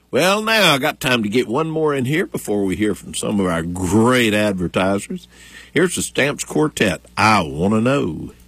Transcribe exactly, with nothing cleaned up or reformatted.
Well, now I got time to get one more in here before we hear from some of our great advertisers. Here's the Stamps Quartet, I Want to Know.